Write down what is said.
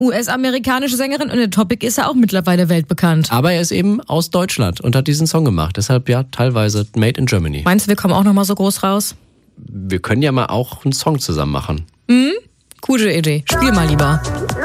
US-amerikanische Sängerin und der Topic ist ja auch mittlerweile weltbekannt. Aber er ist eben aus Deutschland und hat diesen Song gemacht. Deshalb ja teilweise Made in Germany. Meinst du, wir kommen auch nochmal so groß raus? Wir können ja mal auch einen Song zusammen machen. Gute Idee. Spiel mal lieber.